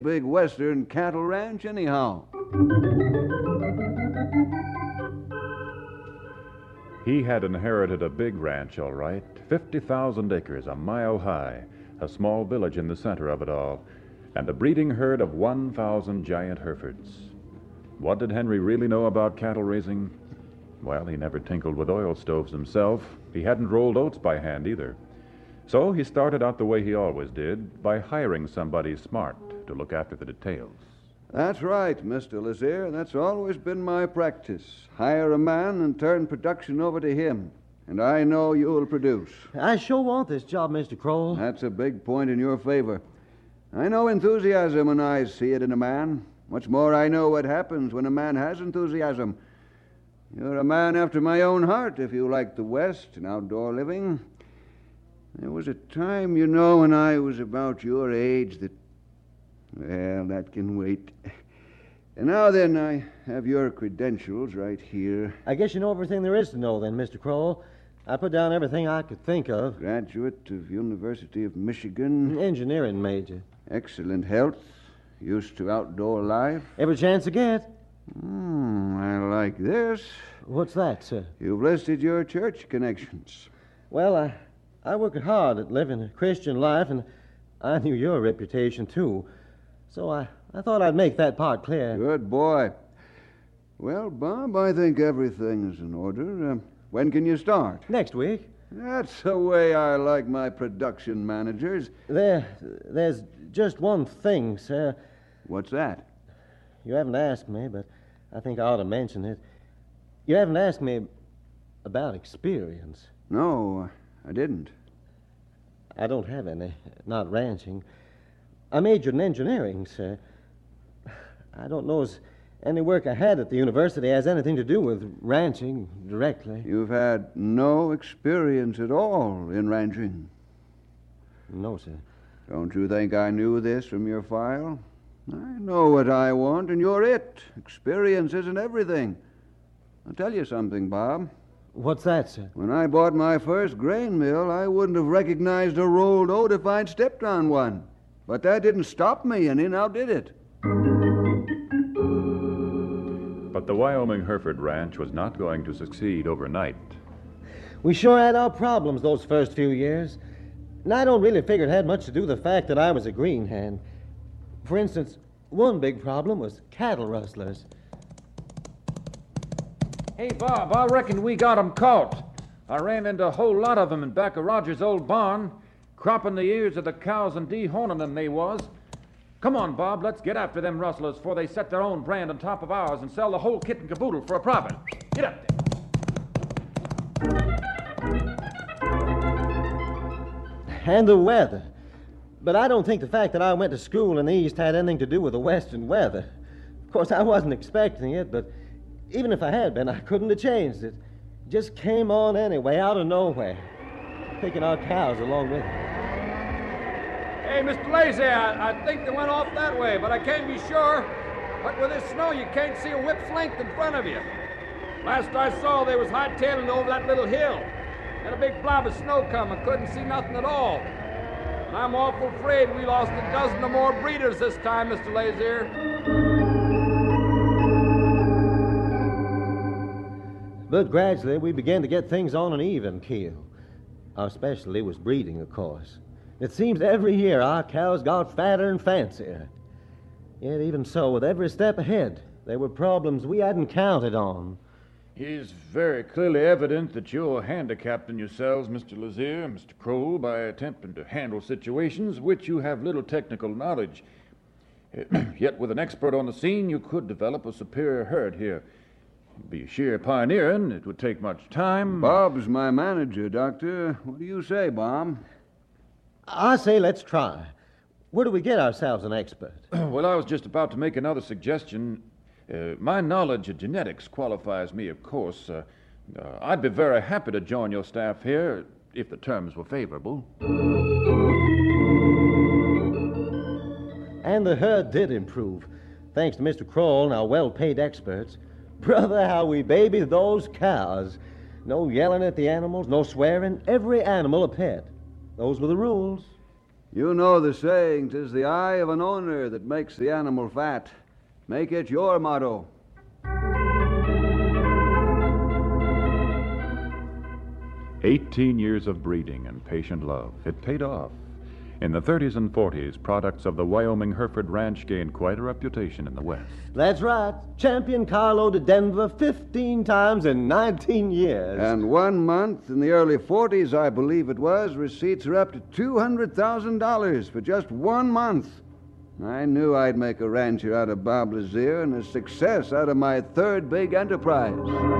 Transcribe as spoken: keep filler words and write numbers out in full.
big western cattle ranch anyhow? He had inherited a big ranch, all right. fifty thousand acres, a mile high, a small village in the center of it all, and a breeding herd of one thousand giant Herefords. What did Henry really know about cattle raising? Well, he never tinkled with oil stoves himself. He hadn't rolled oats by hand either. So he started out the way he always did, by hiring somebody smart to look after the details. That's right, Mister Lazier. That's always been my practice. Hire a man and turn production over to him. And I know you'll produce. I sure want this job, Mister Kroll. That's a big point in your favor. I know enthusiasm when I see it in a man. Much more, I know what happens when a man has enthusiasm. You're a man after my own heart if you like the West and outdoor living. There was a time, you know, when I was about your age that... Well, that can wait. And now then, I have your credentials right here. I guess you know everything there is to know then, Mister Kroll. I put down everything I could think of. Graduate of University of Michigan. Engineering major. Excellent health. Used to outdoor life. Every chance I get. Hmm, I like this. What's that, sir? You've listed your church connections. Well, I, I work hard at living a Christian life, and I knew your reputation, too. So I, I thought I'd make that part clear. Good boy. Well, Bob, I think everything is in order. Uh, when can you start? Next week. That's the way I like my production managers. There, there's just one thing, sir. What's that? You haven't asked me, but I think I ought to mention it. You haven't asked me about experience. No, I didn't. I don't have any, not ranching. I majored in engineering, sir. I don't know as any work I had at the university has anything to do with ranching directly. You've had no experience at all in ranching? No, sir. Don't you think I knew this from your file? I know what I want, and you're it. Experience isn't everything. I'll tell you something, Bob. What's that, sir? When I bought my first grain mill, I wouldn't have recognized a rolled oat if I'd stepped on one. But that didn't stop me, and in outdid it. But the Wyoming Hereford Ranch was not going to succeed overnight. We sure had our problems those first few years. And I don't really figure it had much to do with the fact that I was a green hand. For instance, one big problem was cattle rustlers. Hey, Bob, I reckon we got 'em caught. I ran into a whole lot of 'em in back of Roger's old barn, cropping the ears of the cows and dehorning them, they was. Come on, Bob, let's get after them rustlers before they set their own brand on top of ours and sell the whole kit and caboodle for a profit. Get up there. And the weather. But I don't think the fact that I went to school in the East had anything to do with the western weather. Of course, I wasn't expecting it, but even if I had been, I couldn't have changed it. It just came on anyway, out of nowhere, picking our cows along with it. Hey, Mister Lazy, I, I think they went off that way, but I can't be sure. But with this snow, you can't see a whip's length in front of you. Last I saw, they was hightailing over that little hill. Had a big blob of snow come. I couldn't see nothing at all. And I'm awful afraid we lost a dozen or more breeders this time, Mister Lazier. But gradually, we began to get things on an even keel. Our specialty was breeding, of course. It seems every year our cows got fatter and fancier. Yet even so, with every step ahead, there were problems we hadn't counted on. It's very clearly evident that you're handicapping yourselves, Mister Lazier and Mister Kroll, by attempting to handle situations which you have little technical knowledge. Yet with an expert on the scene, you could develop a superior herd here. It'd be sheer pioneering. It would take much time. Bob's my manager, Doctor. What do you say, Bob? I say let's try. Where do we get ourselves an expert? Well, I was just about to make another suggestion. Uh, my knowledge of genetics qualifies me, of course. Uh, uh, I'd be very happy to join your staff here if the terms were favorable. And the herd did improve, thanks to Mister Kroll and our well-paid experts. Brother, how we babied those cows. No yelling at the animals, no swearing. Every animal a pet. Those were the rules. You know the saying, 'tis the eye of an owner that makes the animal fat. Make it your motto. Eighteen years of breeding and patient love. It paid off. In the thirties and forties, products of the Wyoming Hereford Ranch gained quite a reputation in the West. That's right. Champion Carlo to Denver fifteen times in nineteen years. And one month in the early forties, I believe it was, receipts are up to two hundred thousand dollars for just one month. I knew I'd make a rancher out of Bob Lazier and a success out of my third big enterprise.